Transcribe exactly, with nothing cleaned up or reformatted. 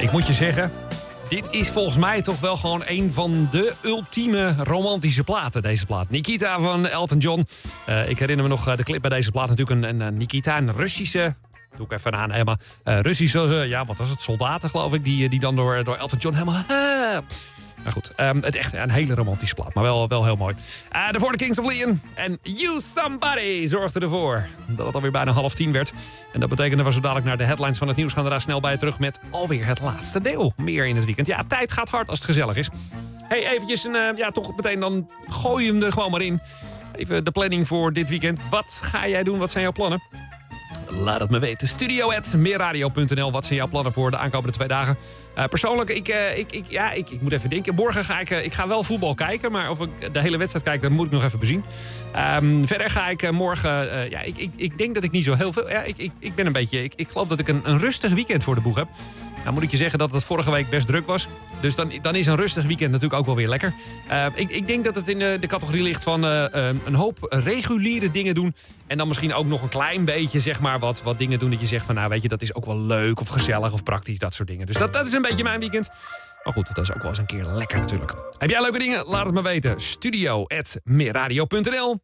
Ik moet je zeggen, dit is volgens mij toch wel gewoon een van de ultieme romantische platen, deze plaat. Nikita van Elton John. Uh, ik herinner me nog uh, de clip bij deze plaat. Natuurlijk een, een, een Nikita, een Russische... Doe ik even aan, helemaal. Uh, Russische, uh, ja, wat was het? Soldaten, geloof ik. Die, die dan door, door Elton John helemaal... Uh, Nou goed, um, het echt een hele romantische plaat, maar wel, wel heel mooi. Uh, de voor de Kings of Leon en You Somebody zorgden ervoor dat het alweer bijna half tien werd. En dat betekent dat we zo dadelijk naar de headlines van het nieuws gaan er daar snel bij terug met alweer het laatste deel. Meer in het weekend. Ja, tijd gaat hard als het gezellig is. Hey, eventjes een, uh, ja, toch meteen dan gooi je hem er gewoon maar in. Even de planning voor dit weekend. Wat ga jij doen? Wat zijn jouw plannen? Laat het me weten. studio at meerradio punt n l. Wat zijn jouw plannen voor de aankomende twee dagen? Uh, persoonlijk, ik, uh, ik, ik, ja, ik, ik moet even denken. Morgen ga ik, uh, ik ga wel voetbal kijken. Maar of ik de hele wedstrijd kijk, dat moet ik nog even bezien. Um, verder ga ik uh, morgen... Uh, ja, ik, ik, ik denk dat ik niet zo heel veel... Ja, ik, ik, ik ben een beetje... Ik, ik geloof dat ik een, een rustig weekend voor de boeg heb. Nou moet ik je zeggen dat het vorige week best druk was. Dus dan, dan is een rustig weekend natuurlijk ook wel weer lekker. Uh, ik, ik denk dat het in de, de categorie ligt van uh, uh, een hoop reguliere dingen doen. En dan misschien ook nog een klein beetje zeg maar wat, wat dingen doen dat je zegt van nou weet je dat is ook wel leuk of gezellig of praktisch, dat soort dingen. Dus dat, dat is een beetje mijn weekend. Maar goed, dat is ook wel eens een keer lekker natuurlijk. Heb jij leuke dingen? Laat het me weten. studio at meerradio punt n l